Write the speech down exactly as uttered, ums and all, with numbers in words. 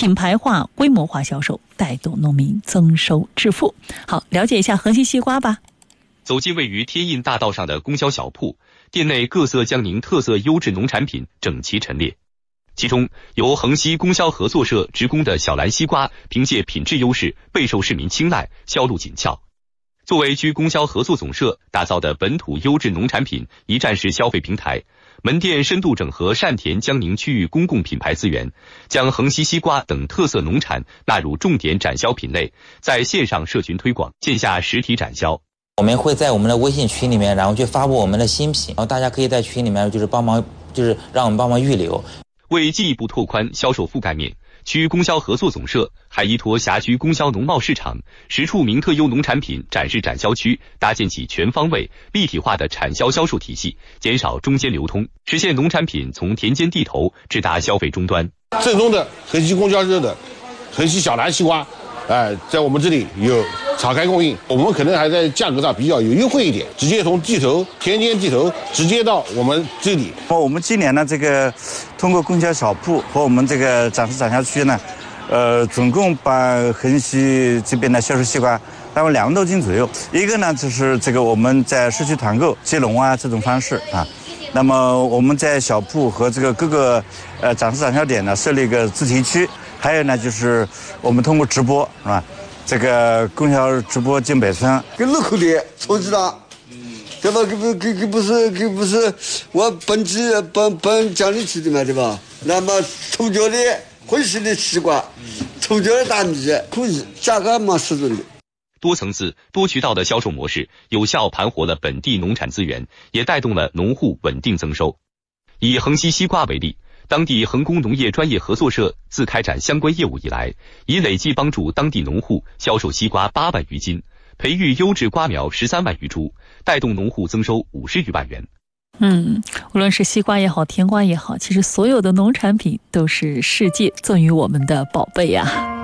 品牌化、规模化销售，带动农民增收致富。好，了解一下恒西西瓜吧。 走进位于天印大道上的供销小铺，店内各色江宁特色优质农产品整齐陈列。其中，由恒西供销合作社直供的小蓝西瓜，凭借品质优势备受市民青睐，销路紧俏。作为居供销合作总社打造的本土优质农产品一站式消费平台，门店深度整合单田江宁区域公共品牌资源，将恒西西瓜等特色农产纳入重点展销品类，在线上社群推广，线下实体展销。 我们会在我们的微信群里面，然后去发布我们的新品，然后大家可以在群里面就是帮忙，就是让我们帮忙预留。 为进一步拓宽销售覆盖面，区供销合作总社还依托辖区供销农贸市场十处名特优农产品展示展销区，搭建起全方位立体化的产销销售体系，减少中间流通，实现农产品从田间地头直达消费终端。 正宗的恒西供销社的恒西小蓝西瓜，哎、呃，在我们这里有敞开供应，我们可能还在价格上比较有优惠一点，直接从地头田间地头直接到我们这里。 我们今年呢，这个通过供销小铺和我们这个展示展销区呢，呃，总共把恒西这边的销售西瓜大概两万多斤左右。一个呢，就是这个我们在社区团购接龙啊这种方式啊。那么我们在小铺和这个各个呃展示展销点呢设立一个自提区，还有呢就是我们通过直播是吧？这个供销直播进北村， 跟路口的超级大，对吧？给不给给不是给不是我本地本本江里去的嘛，对吧？那么头角的会市的西瓜，头角的大米可以，价格蛮适中的。 多层次、多渠道的销售模式，有效盘活了本地农产资源，也带动了农户稳定增收。以恒西西瓜为例，当地恒工农业专业合作社自开展相关业务以来，已累计帮助当地农户销售西瓜八万余斤，培育优质瓜苗十三万余株，带动农户增收五十余万元。 嗯，无论是西瓜也好，甜瓜也好，其实所有的农产品都是世界赠予我们的宝贝呀。